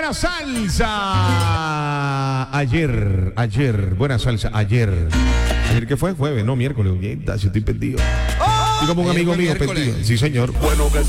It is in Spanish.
buena salsa. Ayer, buena salsa, ayer. ¿Ayer qué fue? Jueves, no, miércoles. Si estoy perdido. Y como un amigo mío perdido. Sí, señor. Bueno, que